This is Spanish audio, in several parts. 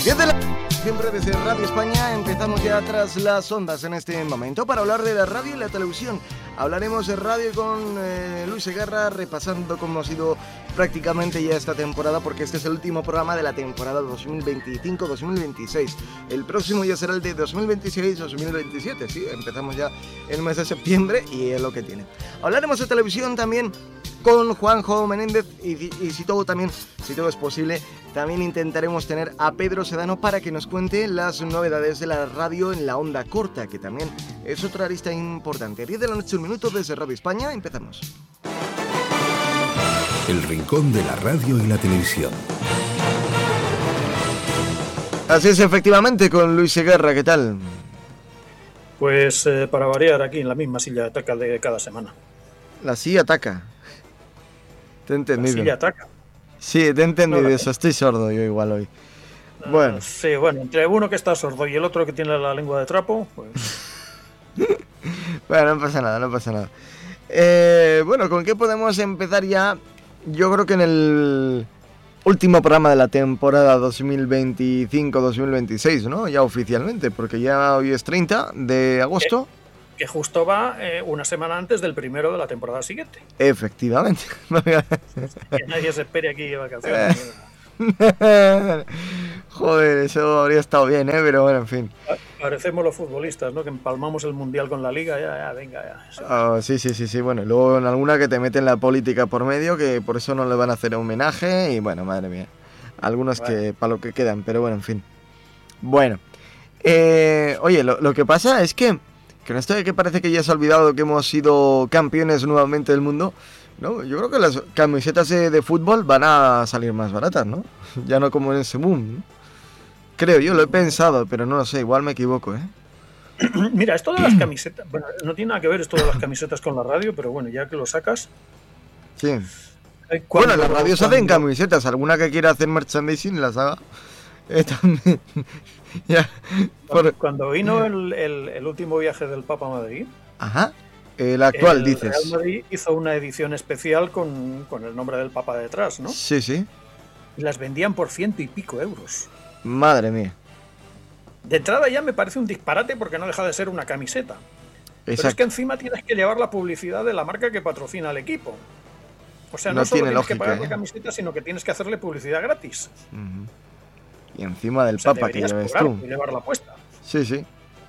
10 de la... Siempre desde Radio España empezamos ya tras las ondas en este momento para hablar de la radio y la televisión. Hablaremos de radio con Luis Segarra, repasando cómo ha sido prácticamente ya esta temporada, porque este es el último programa de la temporada 2025-2026. El próximo ya será el de 2026-2027, sí, empezamos ya el mes de septiembre y es lo que tiene. Hablaremos de televisión también con Juanjo Menéndez y si todo es posible, también intentaremos tener a Pedro Sedano para que nos cuente las novedades de la radio en la onda corta, que también es otra arista importante. 10 de la noche, 1 minuto, desde Radio España, empezamos. El rincón de la radio y la televisión. Así es, efectivamente, con Luis Segarra, ¿qué tal? Pues para variar, aquí en la misma silla de ataca de cada semana. La silla ataca. Te he entendido. La silla ataca. Sí, te he entendido, eso. Estoy sordo yo igual hoy. Bueno. Sí, bueno, entre uno que está sordo y el otro que tiene la lengua de trapo, pues... Bueno, no pasa nada. Bueno, ¿con qué podemos empezar ya? Yo creo que en el último programa de la temporada 2025-2026, ¿no? Ya oficialmente, porque ya hoy es 30 de agosto. Que justo va una semana antes del primero de la temporada siguiente. Efectivamente. Que nadie se espere aquí de vacaciones. Joder, eso habría estado bien, pero bueno, en fin. Parecemos los futbolistas, ¿no? Que empalmamos el Mundial con la Liga, ya, venga, ya. Sí. Bueno, luego en alguna que te meten la política por medio, que por eso no le van a hacer homenaje, y bueno, madre mía. Algunos que para lo que quedan, pero bueno, en fin. Bueno. Oye, lo que pasa es que con esto de que parece que ya se ha olvidado que hemos sido campeones nuevamente del mundo, ¿no? Yo creo que las camisetas de fútbol van a salir más baratas, ¿no? Ya no como en ese boom, ¿no? Creo, yo lo he pensado, pero no lo sé, igual me equivoco, ¿eh? Mira, esto de las camisetas, bueno, no tiene nada que ver esto de las camisetas con la radio, pero bueno, ya que lo sacas... Sí. Bueno, las radios hacen camisetas, alguna que quiera hacer merchandising las haga. También. Ya. Cuando vino el último viaje del Papa a Madrid... Ajá. El actual, dices. Real Madrid hizo una edición especial con el nombre del Papa detrás, ¿no? Sí. Y las vendían por 100 y pico euros. Madre mía. De entrada ya me parece un disparate porque no deja de ser una camiseta. Exacto. Pero es que encima tienes que llevar la publicidad de la marca que patrocina al equipo. O sea, no solo tiene tienes lógica, que pagar la camiseta, sino que tienes que hacerle publicidad gratis. Uh-huh. Y encima del Papa que lleves tú. Y llevarla puesta. Sí.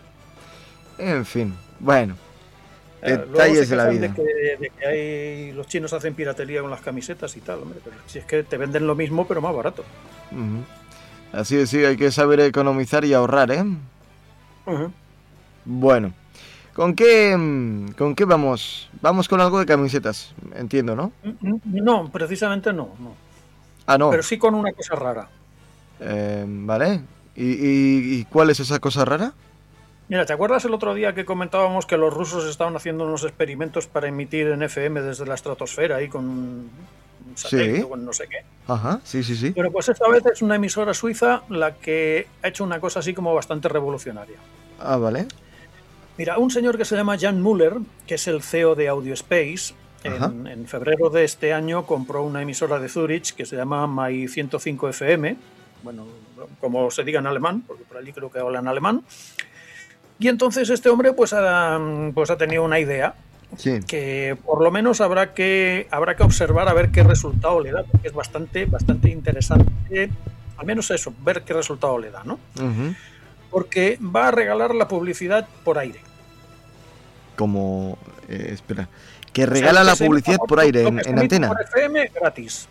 En fin, bueno. Detalles de la vida. De que los chinos hacen piratería con las camisetas y tal, hombre, pero si es que te venden lo mismo pero más barato. Uh-huh. Así es, sí, hay que saber economizar y ahorrar, ¿eh? Uh-huh. Bueno, ¿con qué vamos? Vamos con algo de camisetas, entiendo, ¿no? No, precisamente no. Ah, no. Pero sí con una cosa rara. Vale. ¿Y cuál es esa cosa rara? Mira, ¿te acuerdas el otro día que comentábamos que los rusos estaban haciendo unos experimentos para emitir en FM desde la estratosfera ahí con un satélite o no sé qué? Ajá, sí. Pero pues esta vez es una emisora suiza la que ha hecho una cosa así como bastante revolucionaria. Ah, vale. Mira, un señor que se llama Jan Müller, que es el CEO de Audiospace, en febrero de este año compró una emisora de Zurich que se llama My 105 FM, bueno, como se diga en alemán, porque por allí creo que hablan alemán. Y entonces este hombre pues ha tenido una idea, que por lo menos habrá que observar a ver qué resultado le da, porque es bastante interesante, al menos eso, ver qué resultado le da, ¿no? Uh-huh. Porque va a regalar la publicidad por aire. Como, espera, que regala la publicidad por aire en antena. Por FM gratis.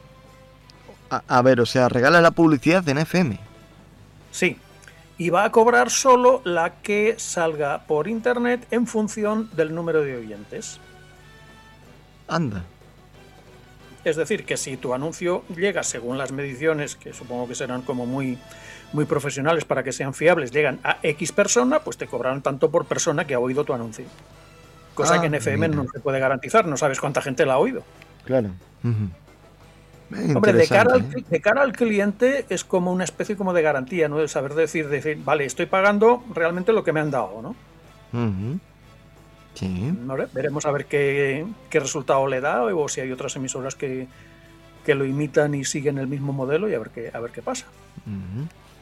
A ver, o sea, regala la publicidad en FM. Sí. Y va a cobrar solo la que salga por internet en función del número de oyentes. Anda. Es decir, que si tu anuncio llega según las mediciones, que supongo que serán como muy profesionales para que sean fiables, llegan a X persona, pues te cobrarán tanto por persona que ha oído tu anuncio. Cosa que en FM no se puede garantizar, no sabes cuánta gente la ha oído. Claro. Uh-huh. Hombre, de cara al cliente es como una especie como de garantía, ¿no? El saber decir, vale, estoy pagando realmente lo que me han dado, ¿no? Uh-huh. Sí. Vale, veremos a ver qué resultado le da, o si hay otras emisoras que lo imitan y siguen el mismo modelo, y a ver qué pasa. Uh-huh.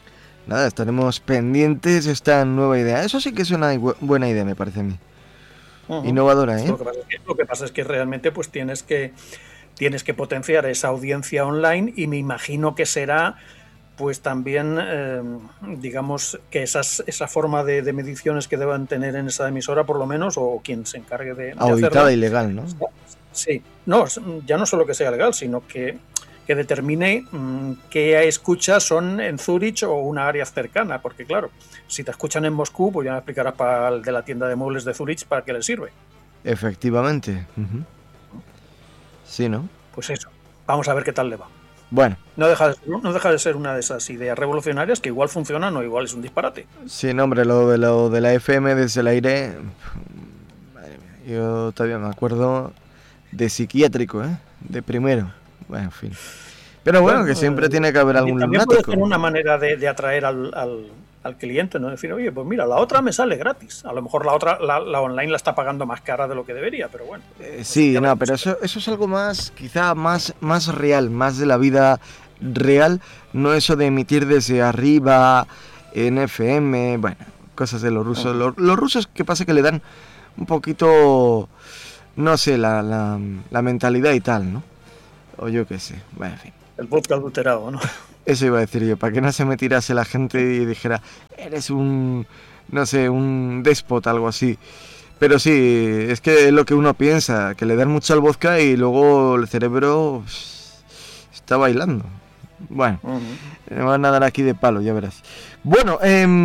nada, estaremos pendientes de esta nueva idea. Eso sí que es una buena idea, me parece a mí. Innovadora, ¿eh? Lo que pasa es que realmente pues tienes que potenciar esa audiencia online, y me imagino que será pues también, digamos, que esa forma de mediciones que deban tener en esa emisora, por lo menos, o quien se encargue de auditada hacerla, y legal, ¿no? Sí, no, ya no solo que sea legal, sino que determine qué escuchas son en Zúrich o una área cercana, porque claro, si te escuchan en Moscú, pues ya me explicarás para el de la tienda de muebles de Zúrich para qué les sirve. Efectivamente. Sí, ¿no? Pues eso, vamos a ver qué tal le va. Bueno. No deja de ser una de esas ideas revolucionarias que igual funcionan o igual es un disparate. Sí, no, hombre, lo de la FM desde el aire, madre mía, yo todavía me acuerdo de psiquiátrico, de primero. Bueno, en fin. Pero bueno, que siempre tiene que haber algún también lunático. Puede ser una manera de atraer al cliente, ¿no? Decir, oye, pues mira, la otra me sale gratis. A lo mejor la otra, la online la está pagando más cara de lo que debería, pero bueno. Sí, no, pero eso es algo más, quizá más real, más de la vida real, no eso de emitir desde arriba, en FM, bueno, cosas de los rusos. Los rusos, ¿qué pasa? Que le dan un poquito, no sé, la mentalidad y tal, ¿no? O yo qué sé, bueno, en fin. El vodka adulterado, ¿no? Eso iba a decir yo, para que no se me tirase la gente y dijera, eres un, no sé, un déspota, algo así. Pero sí, es que es lo que uno piensa, que le dan mucho al vodka y luego el cerebro está bailando. Bueno, me van a dar aquí de palo, ya verás. Bueno,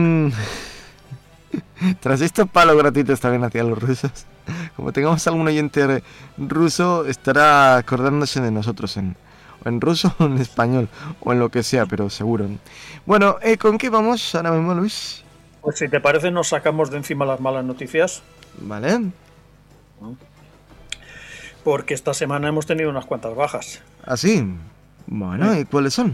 tras estos palos gratuitos también hacia los rusos, como tengamos algún oyente ruso, estará acordándose de nosotros en ruso o en español, o en lo que sea, pero seguro. Bueno, ¿con qué vamos ahora mismo, Luis? Pues si te parece, nos sacamos de encima las malas noticias. Vale. Porque esta semana hemos tenido unas cuantas bajas. ¿Ah, sí? Bueno, ¿y cuáles son?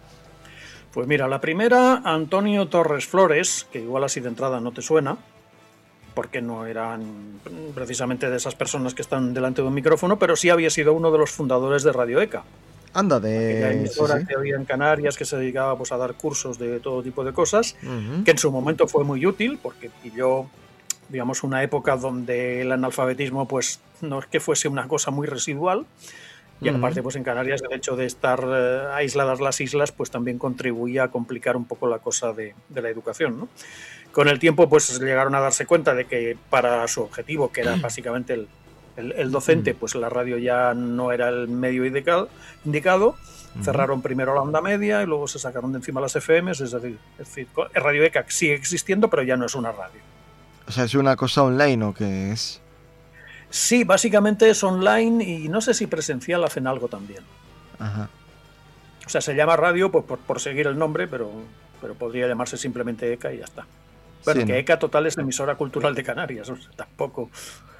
Pues mira, la primera, Antonio Torres Flores, que igual así de entrada no te suena, porque no eran precisamente de esas personas que están delante de un micrófono, pero sí había sido uno de los fundadores de Radio ECA. Anda, de emisora que había en Canarias, que se dedicaba pues a dar cursos de todo tipo de cosas, que en su momento fue muy útil porque pilló, digamos, una época donde el analfabetismo pues no es que fuese una cosa muy residual, y aparte pues en Canarias el hecho de estar aisladas las islas pues también contribuía a complicar un poco la cosa de la educación, ¿no? Con el tiempo pues llegaron a darse cuenta de que para su objetivo, que era básicamente el docente, pues la radio ya no era el medio indicado. Cerraron primero la onda media y luego se sacaron de encima las FMs, es decir, Radio ECA sigue existiendo, pero ya no es una radio. O sea, ¿es una cosa online o qué es? Sí, básicamente es online y no sé si presencial hacen algo también. Ajá. O sea, se llama radio pues, por seguir el nombre, pero podría llamarse simplemente ECA y ya está. Bueno, sí, que ¿no? ECA total es la emisora cultural de Canarias, o sea, tampoco...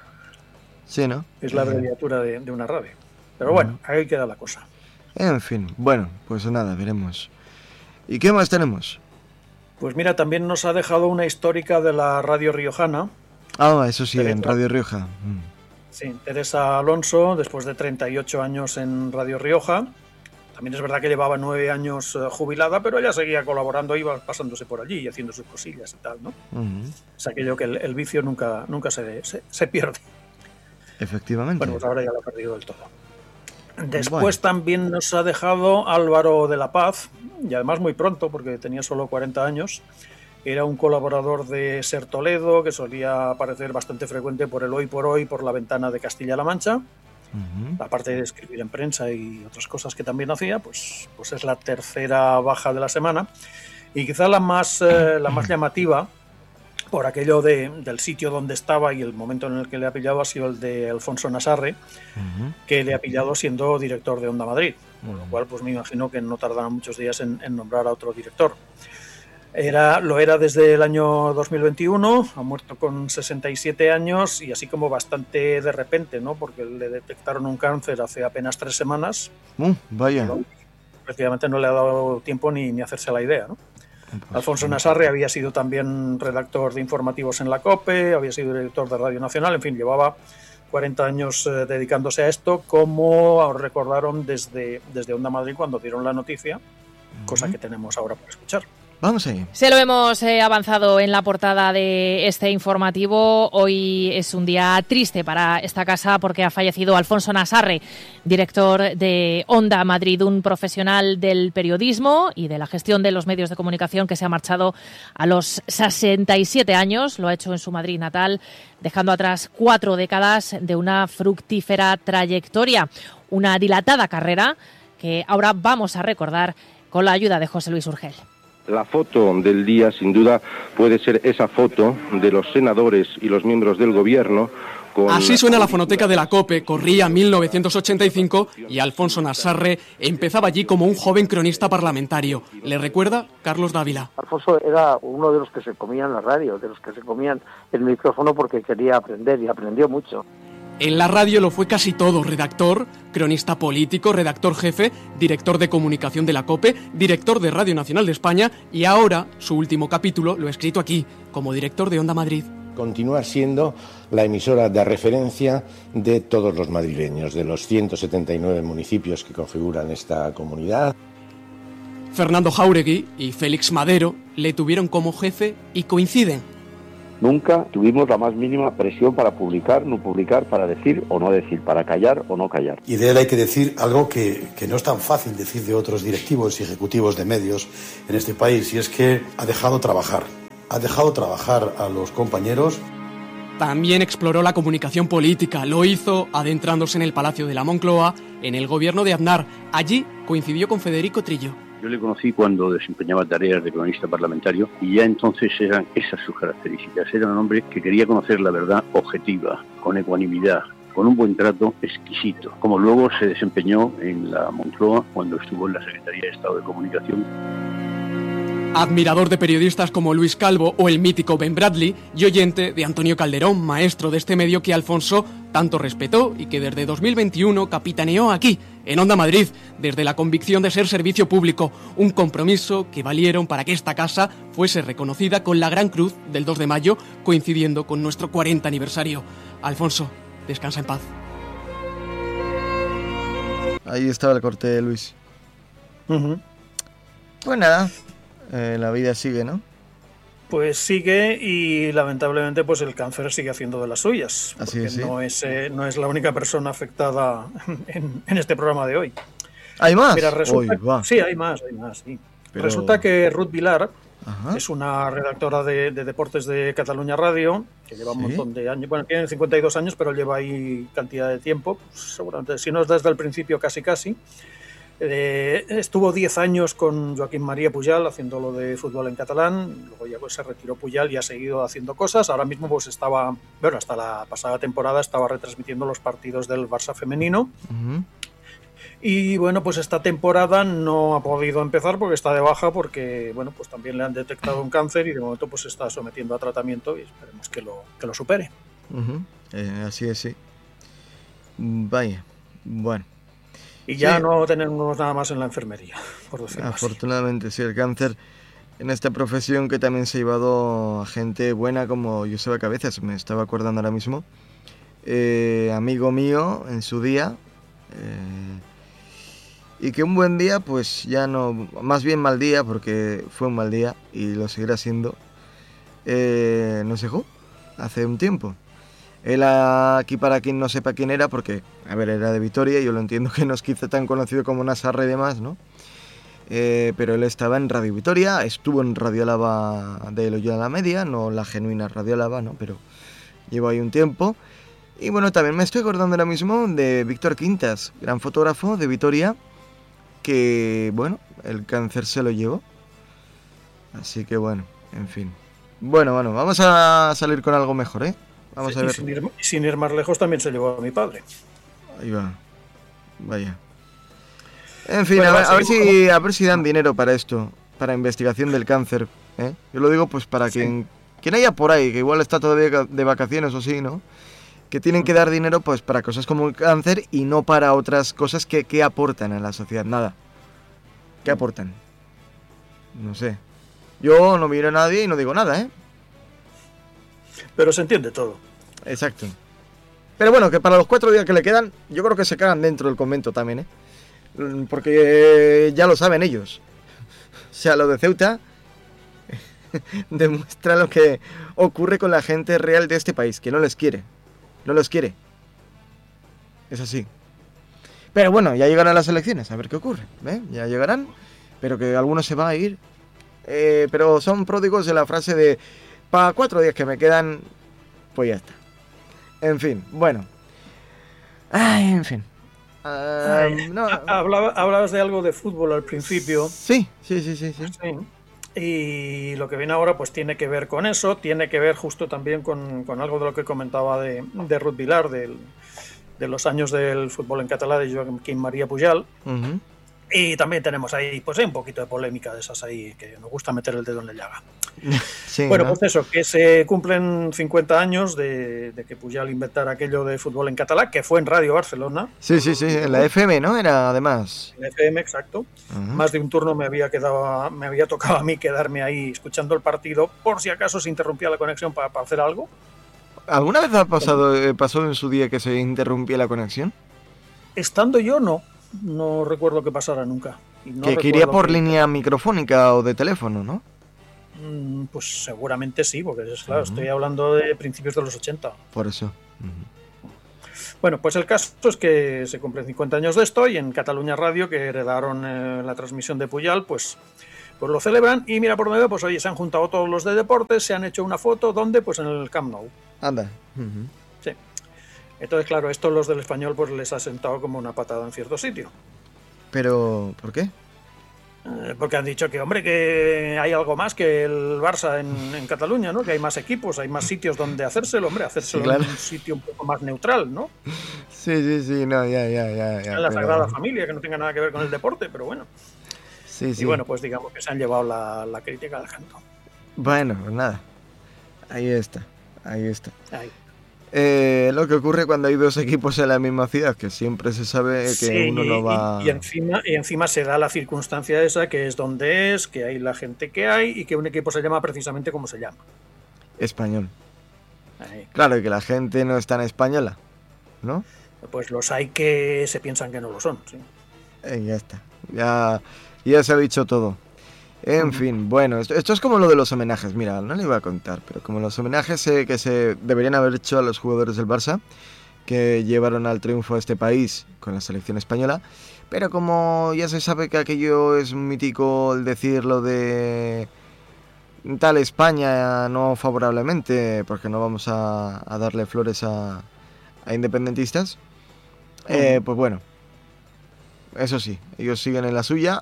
Sí, ¿no? Es la abreviatura de una radio. Pero bueno, ahí queda la cosa. En fin, bueno, pues nada, veremos. ¿Y qué más tenemos? Pues mira, también nos ha dejado una histórica de la radio riojana. Ah, eso sí, Teresa, en Radio Rioja. Sí, Teresa Alonso, después de 38 años en Radio Rioja. También es verdad que llevaba 9 años jubilada, pero ella seguía colaborando, iba pasándose por allí y haciendo sus cosillas y tal, ¿no? Es aquello que el vicio nunca se pierde. Efectivamente. Bueno, pues ahora ya lo ha perdido del todo. Después también nos ha dejado Álvaro de la Paz, y además muy pronto, porque tenía solo 40 años. Era un colaborador de Ser Toledo, que solía aparecer bastante frecuente por el Hoy por Hoy, por La Ventana de Castilla-La Mancha. Aparte de escribir en prensa y otras cosas que también hacía, pues es la tercera baja de la semana. Y quizá la más llamativa, por aquello del sitio donde estaba y el momento en el que le ha pillado, ha sido el de Alfonso Nassarre, que le ha pillado siendo director de Onda Madrid, con lo cual pues me imagino que no tardarán muchos días en nombrar a otro director. Lo era desde el año 2021, ha muerto con 67 años y así como bastante de repente, ¿no? Porque le detectaron un cáncer hace apenas 3 semanas. Vaya. Pero prácticamente no le ha dado tiempo ni hacerse la idea, ¿no? Alfonso Nassarre había sido también redactor de informativos en la COPE, había sido director de Radio Nacional, en fin, llevaba 40 años dedicándose a esto, como recordaron desde Onda Madrid cuando dieron la noticia, cosa que tenemos ahora para escuchar. Vamos ahí. Se lo hemos avanzado en la portada de este informativo. Hoy es un día triste para esta casa porque ha fallecido Alfonso Nassarre, director de Onda Madrid, un profesional del periodismo y de la gestión de los medios de comunicación que se ha marchado a los 67 años. Lo ha hecho en su Madrid natal, dejando atrás 4 décadas de una fructífera trayectoria, una dilatada carrera que ahora vamos a recordar con la ayuda de José Luis Urgel. La foto del día, sin duda, puede ser esa foto de los senadores y los miembros del gobierno. Así suena la fonoteca de la COPE. Corría 1985 y Alfonso Nassarre empezaba allí como un joven cronista parlamentario. ¿Le recuerda Carlos Dávila? Alfonso era uno de los que se comían la radio, de los que se comían el micrófono porque quería aprender y aprendió mucho. En la radio lo fue casi todo: redactor, cronista político, redactor jefe, director de comunicación de la COPE, director de Radio Nacional de España y ahora, su último capítulo, lo ha escrito aquí, como director de Onda Madrid. Continuar siendo la emisora de referencia de todos los madrileños, de los 179 municipios que configuran esta comunidad. Fernando Jáuregui y Félix Madero le tuvieron como jefe y coinciden. Nunca tuvimos la más mínima presión para publicar, no publicar, para decir o no decir, para callar o no callar. Y de él hay que decir algo que no es tan fácil decir de otros directivos y ejecutivos de medios en este país, y es que ha dejado trabajar a los compañeros. También exploró la comunicación política, lo hizo adentrándose en el Palacio de la Moncloa, en el gobierno de Aznar. Allí coincidió con Federico Trillo. Yo le conocí cuando desempeñaba tareas de cronista parlamentario y ya entonces eran esas sus características. Era un hombre que quería conocer la verdad objetiva, con ecuanimidad, con un buen trato exquisito, como luego se desempeñó en la Moncloa cuando estuvo en la Secretaría de Estado de Comunicación. Admirador de periodistas como Luis Calvo o el mítico Ben Bradley y oyente de Antonio Calderón, maestro de este medio que Alfonso tanto respetó y que desde 2021 capitaneó aquí, en Onda Madrid, desde la convicción de ser servicio público, un compromiso que valieron para que esta casa fuese reconocida con la Gran Cruz del 2 de mayo, coincidiendo con nuestro 40 aniversario. Alfonso, descansa en paz. Ahí estaba el corte de Luis. Pues nada, la vida sigue, ¿no? Pues sigue y lamentablemente pues el cáncer sigue haciendo de las suyas. Así porque es, sí. no es la única persona afectada en este programa de hoy. ¿Hay más? Mira, sí, hay más, sí. Pero... Resulta que Ruth Vilar es una redactora de deportes de Cataluña Radio, que lleva un montón de años, bueno, tiene 52 años, pero lleva ahí cantidad de tiempo, pues, seguramente, si no es desde el principio, casi. Estuvo 10 años con Joaquín María Pujal haciendo lo de fútbol en catalán, luego ya pues se retiró Pujal y ha seguido haciendo cosas. Ahora mismo pues hasta la pasada temporada estaba retransmitiendo los partidos del Barça femenino. Y bueno, pues esta temporada no ha podido empezar porque está de baja, porque bueno, pues también le han detectado un cáncer y de momento pues se está sometiendo a tratamiento y esperemos que lo supere. Así es, sí. Vaya, bueno. Y ya no tenemos nada más en la enfermería, por decirlo afortunadamente, sí, el cáncer en esta profesión que también se ha llevado a gente buena como Joseba Cabezas, me estaba acordando ahora mismo, amigo mío en su día, y que un buen día, pues ya no, más bien mal día, porque fue un mal día y lo seguirá siendo, nos dejó hace un tiempo. Él aquí, para quien no sepa quién era, porque, a ver, era de Vitoria, yo lo entiendo que no es quizá tan conocido como Nassarre y demás, ¿no? Pero él estaba en Radio Vitoria, estuvo en Radio Álava de Loyola la Media, no la genuina Radio Álava, ¿no? Pero llevo ahí un tiempo. Y bueno, también me estoy acordando ahora mismo de Víctor Quintas, gran fotógrafo de Vitoria, que, bueno, el cáncer se lo llevó. Así que bueno, en fin. Bueno, vamos a salir con algo mejor, ¿eh? Vamos a ver. Sin ir más lejos también se llevó a mi padre. Ahí va. Vaya. En fin, bueno, a ver si dan dinero para esto, para investigación del cáncer, ¿eh? Yo lo digo pues para quien haya por ahí, que igual está todavía de vacaciones o sí, ¿no? Que tienen que dar dinero pues para cosas como el cáncer y no para otras cosas que aportan a la sociedad. Nada. ¿Qué aportan? No sé. Yo no miro a nadie y no digo nada, ¿eh? Pero se entiende todo. Exacto. Pero bueno, que para los 4 días que le quedan, yo creo que se cagan dentro del convento también, ¿eh? Porque ya lo saben ellos. O sea, lo de Ceuta, demuestra lo que ocurre con la gente real de este país, que no les quiere. No los quiere. Es así. Pero bueno, ya llegarán las elecciones, a ver qué ocurre. Ya llegarán, pero que algunos se va a ir. Pero son pródigos de la frase de para 4 días que me quedan, pues ya está. En fin, bueno. Ay, en fin. No. Hablabas de algo de fútbol al principio. Sí. Y lo que viene ahora pues tiene que ver con eso, tiene que ver justo también con algo de lo que comentaba de Ruth Vilar, de los años del fútbol en catalá de Joaquim María Pujal. Uh-huh. Y también tenemos ahí pues un poquito de polémica de esas ahí que nos gusta meter el dedo en la llaga. Sí, bueno, ¿no? Pues eso, que se cumplen 50 años de que Pujal inventara aquello de fútbol en catalá, que fue en Radio Barcelona. Sí, en la FM, ¿no? Era además. En la FM, exacto. Uh-huh. Más de un turno me había tocado a mí quedarme ahí escuchando el partido, por si acaso se interrumpía la conexión para hacer algo. ¿Alguna vez pasó en su día que se interrumpía la conexión? Estando yo, no recuerdo que pasara nunca. Y no que iría por línea microfónica o de teléfono, ¿no? Pues seguramente sí, porque claro, estoy hablando de principios de los 80. Por eso. Bueno, pues el caso es que se cumplen 50 años de esto y en Cataluña Radio, que heredaron la transmisión de Pujal, pues lo celebran y mira por medio, pues oye, se han juntado todos los de deportes, se han hecho una foto, ¿dónde? Pues en el Camp Nou. Anda. Sí. Entonces, claro, esto los del Español pues les ha sentado como una patada en cierto sitio. ¿Pero por qué? Porque han dicho que, hombre, que hay algo más que el Barça en Cataluña, ¿no? Que hay más equipos, hay más sitios donde hacérselo, hombre, hacer en un sitio un poco más neutral, ¿no? Sí, no, ya. En la Sagrada Familia, que no tenga nada que ver con el deporte, pero bueno. Sí. Y bueno, pues digamos que se han llevado la crítica al canto. Bueno, pues nada. Ahí está. Ahí. Lo que ocurre cuando hay dos equipos en la misma ciudad, que siempre se sabe que uno no va... Y encima se da la circunstancia esa, que es donde es, que hay la gente que hay y que un equipo se llama precisamente como se llama. Español. Ahí. Claro, y que la gente no es tan española, ¿no? Pues los hay que se piensan que no lo son, sí. Ya está. Ya se ha dicho todo. En fin, bueno, esto es como lo de los homenajes. Mira, no le iba a contar, pero como los homenajes que se deberían haber hecho a los jugadores del Barça, que llevaron al triunfo a este país con la selección española, pero como ya se sabe que aquello es mítico el decir lo de tal España no favorablemente, porque no vamos a darle flores a independentistas, pues bueno, eso sí, ellos siguen en la suya.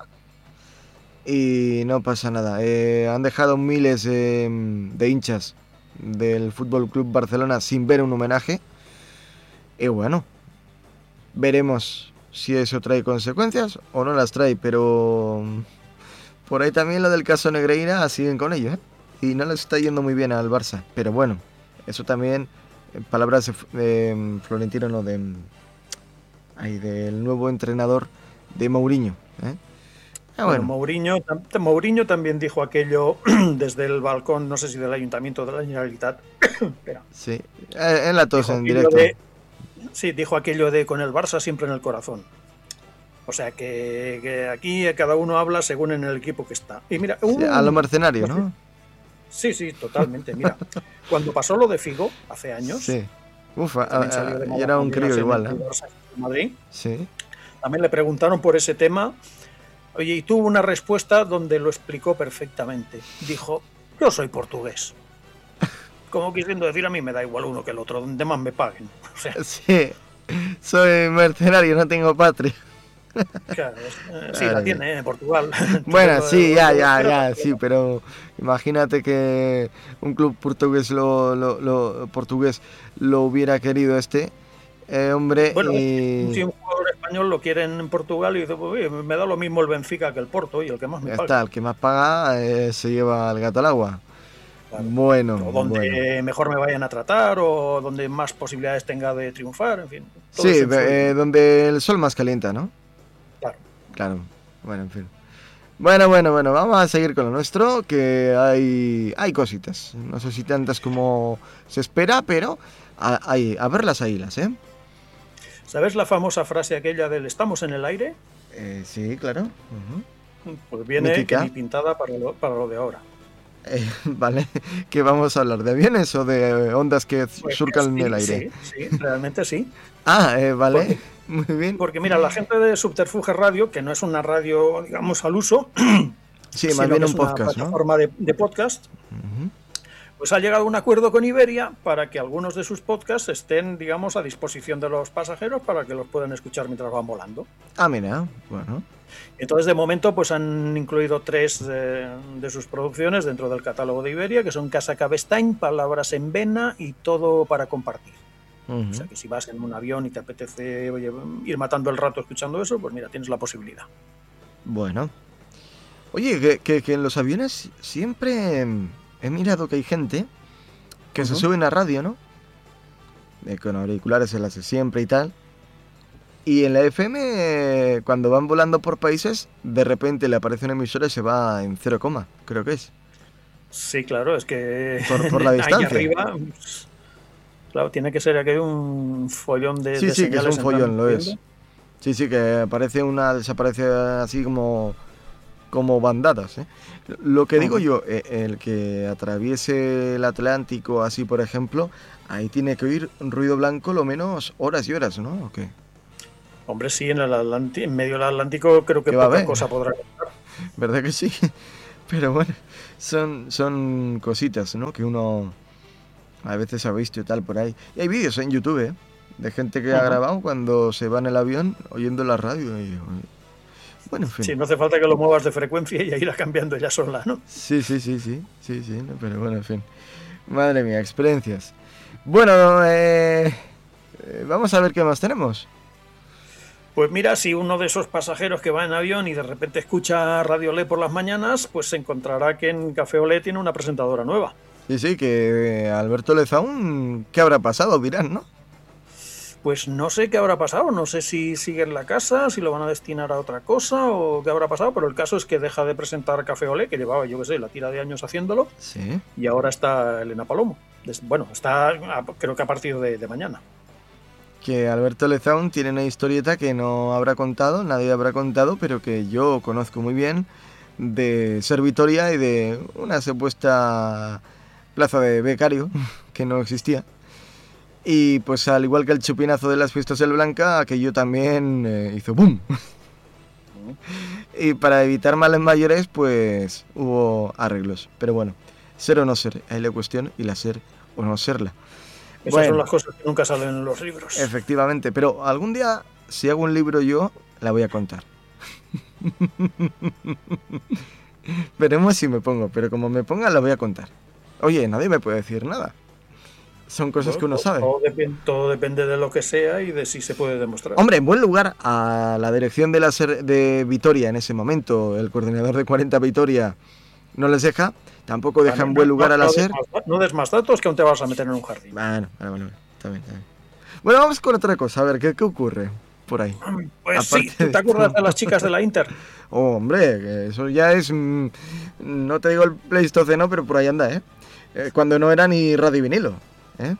Y no pasa nada. Han dejado miles de hinchas del Fútbol Club Barcelona sin ver un homenaje. Y bueno, veremos si eso trae consecuencias o no las trae. Pero por ahí también lo del caso Negreira siguen con ello, ¿eh? Y no les está yendo muy bien al Barça. Pero bueno, eso también, palabras de Florentino, no, del nuevo entrenador de Mourinho, ¿eh? Bueno, Mourinho también dijo aquello desde el balcón, no sé si del Ayuntamiento de la Generalitat. Sí, en la tos, en directo. Sí, dijo aquello de con el Barça siempre en el corazón. O sea que aquí cada uno habla según en el equipo que está. Y mira, a lo mercenario, ¿no? Sí, totalmente. Mira, cuando pasó lo de Figo hace años. Sí. Y era un crío igual, ¿eh? Madrid. Sí. También le preguntaron por ese tema. Oye, y tuvo una respuesta donde lo explicó perfectamente. Dijo, yo soy portugués. Como quisiendo decir, a mí me da igual uno que el otro, donde más me paguen. O sea, sí, soy mercenario, no tengo patria. Claro, sí, la tiene en Portugal. Bueno, sí, ya, sí, pero imagínate que un club portugués portugués lo hubiera querido hombre. Bueno, si un jugador español lo quieren en Portugal y dice, pues, me da lo mismo el Benfica que el Porto y el que más me paga. Está, el que más paga se lleva el gato al agua. Claro. Bueno. O donde mejor me vayan a tratar o donde más posibilidades tenga de triunfar, en fin. Sí, donde el sol más calienta, ¿no? Claro. Bueno, en fin. Bueno, vamos a seguir con lo nuestro, que hay cositas. No sé si tantas como se espera, pero a ver las águilas, ¿eh? ¿Sabes la famosa frase aquella del estamos en el aire? Sí, claro. Uh-huh. Pues viene que ni pintada para lo de ahora. Vale, ¿qué vamos a hablar? ¿De aviones o de ondas que surcan en el aire? Sí, realmente sí. Vale, muy bien. Porque mira, la gente de Subterfuge Radio, que no es una radio, digamos, al uso, sí, más bien un podcast, una plataforma de podcast, pues ha llegado a un acuerdo con Iberia para que algunos de sus podcasts estén, digamos, a disposición de los pasajeros para que los puedan escuchar mientras van volando. Mira, bueno. Entonces, de momento, pues han incluido 3 de sus producciones dentro del catálogo de Iberia, que son Casa Cabestein, Palabras en Vena y Todo para compartir. O sea, que si vas en un avión y te apetece ir matando el rato escuchando eso, pues mira, tienes la posibilidad. Bueno. Oye, que en los aviones siempre he mirado que hay gente que se suben a radio, ¿no? Con auriculares se las hace siempre y tal. Y en la FM, cuando van volando por países, de repente le aparece una emisora y se va en 0, creo que es. Sí, claro, es que por la distancia. Ahí arriba, claro, tiene que ser aquello un follón de sí, que es un follón, lo es. Sí, que desaparece así como bandadas, ¿eh? Lo que digo yo, el que atraviese el Atlántico así, por ejemplo, ahí tiene que oír ruido blanco lo menos horas y horas, ¿no? ¿O qué? Hombre, sí, en medio del Atlántico creo que poca cosa podrá contar. ¿Verdad que sí? Pero bueno, son cositas, ¿no? Que uno a veces ha visto y tal por ahí. Y hay vídeos en YouTube, ¿eh? De gente que ha grabado cuando se va en el avión oyendo la radio. Bueno, en fin. Sí, no hace falta que lo muevas de frecuencia y ya irá cambiando ya sola, ¿no? Sí, ¿no? Pero bueno, en fin. Madre mía, experiencias. Bueno, vamos a ver qué más tenemos. Pues mira, si uno de esos pasajeros que va en avión y de repente escucha Radio Olé por las mañanas, pues se encontrará que en Café Olé tiene una presentadora nueva. Sí, que Alberto Lezaún, ¿qué habrá pasado? Dirán, ¿no? Pues no sé qué habrá pasado, no sé si sigue en la casa, si lo van a destinar a otra cosa o qué habrá pasado, pero el caso es que deja de presentar Café Olé, que llevaba, yo qué sé, la tira de años haciéndolo, sí. Y ahora está Elena Palomo. Bueno, está creo que a partir de mañana. Que Alberto Lezaún tiene una historieta que no habrá contado, nadie habrá contado, pero que yo conozco muy bien, de Ser Vitoria y de una supuesta plaza de becario que no existía. Y pues al igual que el chupinazo de las fiestas del Blanca, aquello también hizo ¡boom! Y para evitar males mayores, pues hubo arreglos. Pero bueno, ser o no ser, ahí la cuestión, y la ser o no serla. Esas son las cosas que nunca salen en los libros. Efectivamente, pero algún día, si hago un libro yo, la voy a contar. Veremos si me pongo, pero como me ponga, la voy a contar. Oye, nadie me puede decir nada. Son cosas que uno sabe. Todo depende de lo que sea y de si se puede demostrar. Hombre, en buen lugar, a la dirección de Vitoria en ese momento, el coordinador de 40 Vitoria no les deja. Tampoco deja en buen lugar a la SER. No des más datos que aún te vas a meter en un jardín. Bueno, está bien. Bueno, vamos con otra cosa, a ver, ¿qué ocurre por ahí? Pues aparte sí, ¿te acuerdas de las chicas de la Inter? Hombre, que eso ya es, no te digo el Pleistoceno, pero por ahí anda, ¿eh? Cuando no era ni radio y vinilo, ¿eh?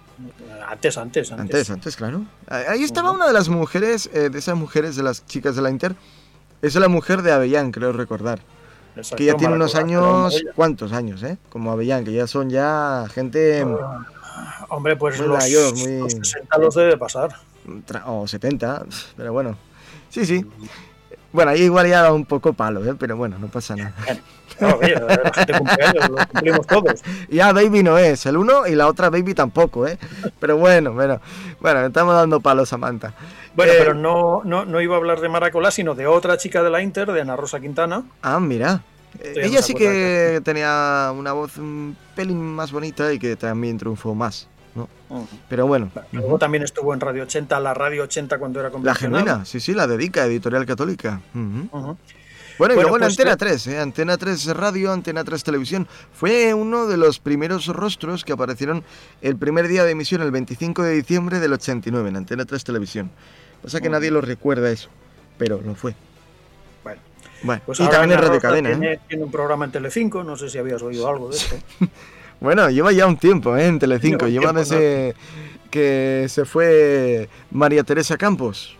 Antes, claro. Ahí estaba una de las mujeres, de esas mujeres, de las chicas de la Inter, es la mujer de Avellán, creo recordar. Exacto, que ya tiene unos años, ¿cuántos años, Como Avellán, que ya son gente... hombre, pues los 60 los debe pasar. O 70, pero bueno. Sí. Bueno, ahí igual ya un poco palo, pero bueno, no pasa nada. No, oye, la gente cumpleaños, lo cumplimos todos. Ya Baby no es, el uno y la otra Baby tampoco, Pero bueno, estamos dando palos a Samantha. Bueno, pero no iba a hablar de Maracolá, sino de otra chica de la Inter, de Ana Rosa Quintana. Ah, mira. Ella sí que tenía una voz un pelín más bonita y que también triunfó más, ¿no? Pero bueno. Luego también estuvo en Radio 80, la Radio 80 cuando era convencional. La Genuina, sí, la dedica, Editorial Católica. Bueno, y luego en pues, Antena 3, Antena 3 Radio, Antena 3 Televisión. Fue uno de los primeros rostros que aparecieron el primer día de emisión, el 25 de diciembre del 89, en Antena 3 Televisión. Pasa que nadie lo recuerda eso, pero lo fue. Bueno, pues y también en Radio Cadena. Tiene un programa en Telecinco, no sé si habías oído algo de esto. Bueno, lleva ya un tiempo en Telecinco, lleva desde que se fue María Teresa Campos.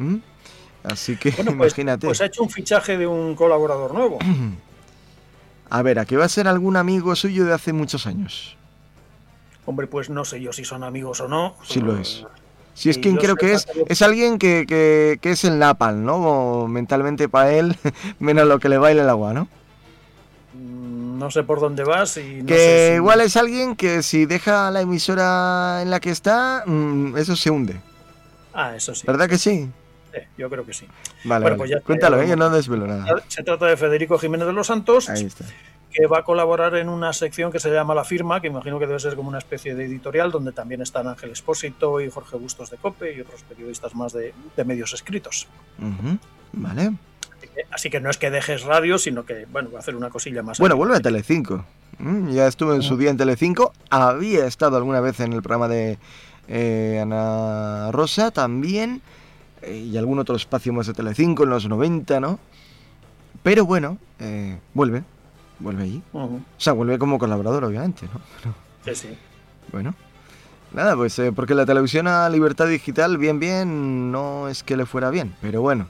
Así que bueno, imagínate. Pues ha hecho un fichaje de un colaborador nuevo. A ver, ¿a qué va a ser algún amigo suyo de hace muchos años? Hombre, pues no sé yo si son amigos o no. Sí lo es. Si es quien creo que es alguien que es el Napalm, ¿no? O mentalmente para él, menos lo que le baila el agua, ¿no? No sé por dónde vas y no que sé si... igual es alguien que si deja la emisora en la que está, eso se hunde. Ah, eso sí. ¿Verdad que sí? Sí, yo creo que sí. Vale, bueno, vale. pues ya Cuéntalo, yo no desvelo nada. Se trata de Federico Jiménez de los Santos. Ahí está. Que va a colaborar en una sección que se llama La Firma, que imagino que debe ser como una especie de editorial, donde también están Ángel Expósito y Jorge Bustos de COPE y otros periodistas más de medios escritos. Vale. Así que no es que dejes radio, sino que, bueno, va a hacer una cosilla más. Bueno, vuelve a Telecinco. Ya estuve en su día en Telecinco. Había estado alguna vez en el programa de Ana Rosa también. Y algún otro espacio más de Telecinco en los 90, ¿no? Pero bueno, vuelve allí. O sea, vuelve como colaborador, obviamente, ¿no? Sí, sí. Bueno, nada, pues porque la televisión a Libertad Digital, bien, no es que le fuera bien, pero bueno.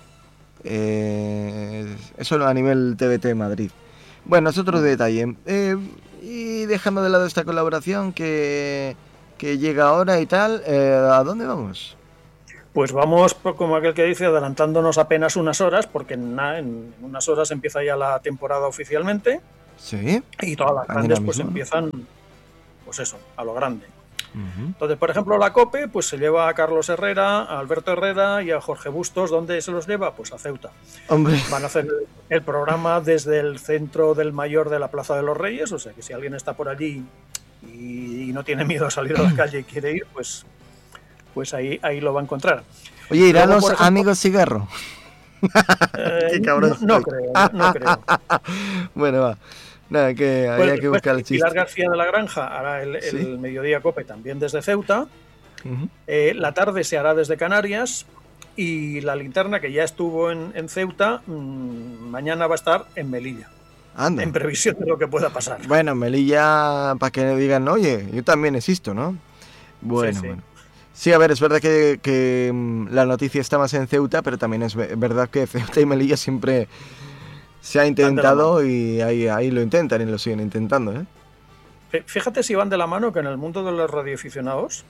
Eso a nivel TVT Madrid. Bueno, es otro detalle. Y dejando de lado esta colaboración que llega ahora y tal, ¿a dónde vamos? Pues vamos, como aquel que dice, adelantándonos apenas unas horas, porque en unas horas empieza ya la temporada oficialmente. Sí. Y todas las grandes pues empiezan, pues eso, a lo grande. Entonces, por ejemplo, la COPE pues se lleva a Carlos Herrera, a Alberto Herrera y a Jorge Bustos. ¿Dónde se los lleva? Pues a Ceuta. Hombre. Van a hacer el programa desde el centro del Mayor de la Plaza de los Reyes, o sea que si alguien está por allí y no tiene miedo a salir a la calle y quiere ir, pues ahí lo va a encontrar. Oye, ¿irán los amigos cigarro? Qué cabrón. No creo. Bueno, va. Nada, que había que buscar el chiste. Pilar García de la Granja hará el mediodía COPE también desde Ceuta. La tarde se hará desde Canarias. Y la linterna, que ya estuvo en Ceuta, mañana va a estar en Melilla. Anda. En previsión de lo que pueda pasar. Bueno, Melilla, para que digan, oye, yo también existo, ¿no? Bueno, sí. Bueno. Sí, a ver, es verdad que la noticia está más en Ceuta, pero también es verdad que Ceuta y Melilla siempre se ha intentado y ahí lo intentan y lo siguen intentando, ¿eh? Fíjate si van de la mano que en el mundo de los radioaficionados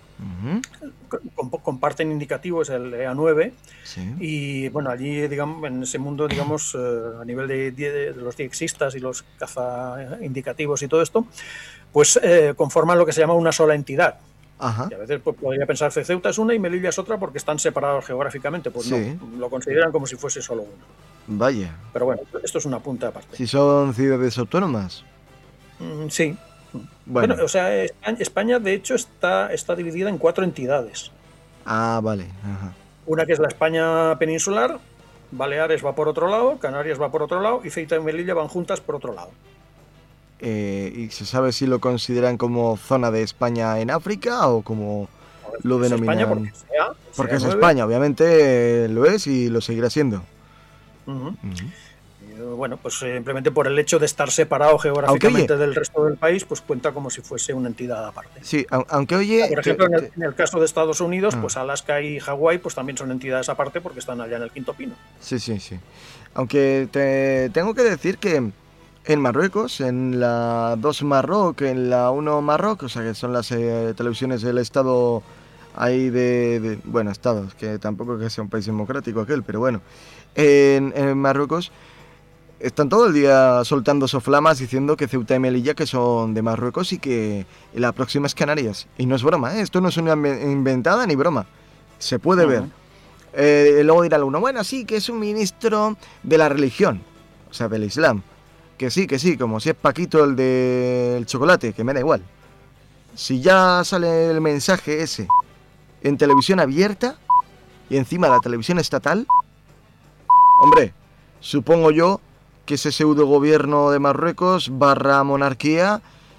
comparten indicativos el EA9 y bueno, allí digamos en ese mundo digamos a nivel de los diexistas y los cazaindicativos y todo esto, pues conforman lo que se llama una sola entidad. Ajá. Y a veces pues, podría pensar que Ceuta es una y Melilla es otra porque están separados geográficamente, pues no, lo consideran como si fuese solo uno. Vaya. Pero bueno, esto es una punta aparte. Si son ciudades autónomas. Sí. Bueno, o sea, España de hecho está dividida en 4 entidades. Ah, vale. Ajá. Una que es la España peninsular, Baleares va por otro lado, Canarias va por otro lado y Ceuta y Melilla van juntas por otro lado. ¿Y se sabe si lo consideran como zona de España en África o como lo denominan? España porque es España, obviamente lo es y lo seguirá siendo. Bueno, pues simplemente por el hecho de estar separado geográficamente del resto del país, pues cuenta como si fuese una entidad aparte. Sí, aunque oye... Por ejemplo, en el caso de Estados Unidos, pues Alaska y Hawái pues también son entidades aparte porque están allá en el Quinto Pino. Sí. Aunque te tengo que decir que en Marruecos, en la 2 Marroc, en la 1 Marroc, o sea que son las televisiones del Estado ahí bueno, Estados, que tampoco que sea un país democrático aquel, pero bueno, en Marruecos están todo el día soltando soflamas diciendo que Ceuta y Melilla que son de Marruecos y que la próxima es Canarias. Y no es broma, esto no es una inventada ni broma, se puede ver. Luego dirá uno, bueno, sí, que es un ministro de la religión, o sea, del Islam. Que sí, como si es Paquito el del chocolate, que me da igual. Si ya sale el mensaje ese en televisión abierta y encima la televisión estatal, hombre, supongo yo que ese pseudo gobierno de Marruecos / monarquía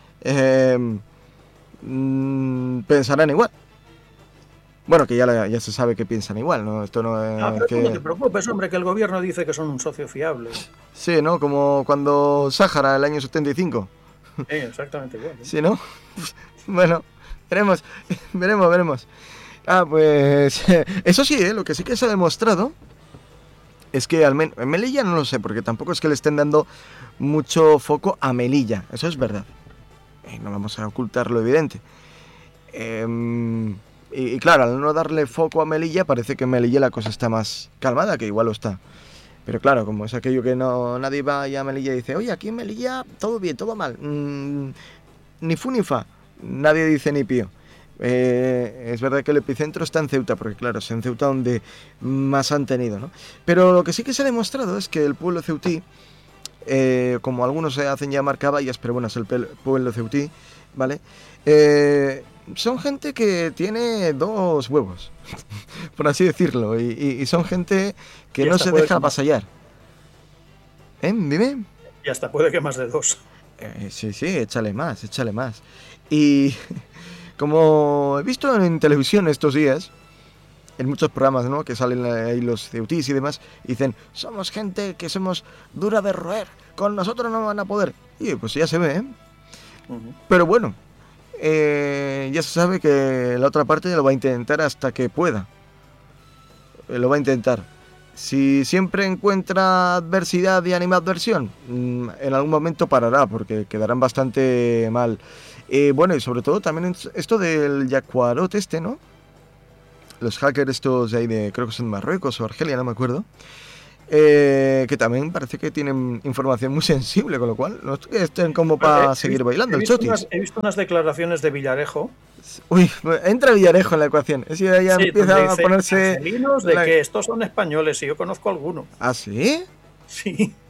pensarán igual. Bueno, que ya se sabe que piensan igual, ¿no? Esto no es pero no te preocupes, hombre, que el gobierno dice que son un socio fiable. Sí, ¿no? Como cuando Sáhara, el año 75. Sí, exactamente igual. Sí, ¿no? Bueno, veremos. Ah, pues... Eso sí, lo que sí que se ha demostrado es que en Melilla no lo sé, porque tampoco es que le estén dando mucho foco a Melilla, eso es verdad. No vamos a ocultar lo evidente. Y claro, al no darle foco a Melilla, parece que en Melilla la cosa está más calmada, que igual lo está. Pero claro, como es aquello que nadie va allá a Melilla y dice, oye, aquí en Melilla todo bien, todo mal, ni fu ni fa, nadie dice ni pío. Es verdad que el epicentro está en Ceuta, porque claro, es en Ceuta donde más han tenido, ¿no? Pero lo que sí que se ha demostrado es que el pueblo ceutí, como algunos se hacen llamar caballas, pero bueno, es el pueblo ceutí, ¿vale? Son gente que tiene dos huevos, por así decirlo, y son gente que no se deja avasallar. Dime. Y hasta puede que más de dos. Sí, échale más. Y como he visto en televisión estos días, en muchos programas, ¿no?, que salen ahí los ceutís y demás, dicen, somos gente que somos dura de roer, con nosotros no van a poder. Y pues ya se ve, Pero bueno, ya se sabe que la otra parte lo va a intentar hasta que pueda. Lo va a intentar. Si siempre encuentra adversidad y animadversión, en algún momento parará, porque quedarán bastante mal. Bueno, y sobre todo también esto del Yacuarot ¿no? Los hackers estos de ahí creo que son de Marruecos o Argelia, no me acuerdo. Que también parece que tienen información muy sensible, con lo cual no es que estén como para seguir bailando el chotis. He visto unas declaraciones de Villarejo. Uy, entra Villarejo en la ecuación. Es que ya empieza a ponerse... De que estos son españoles y yo conozco alguno. ¿Ah, sí? Sí.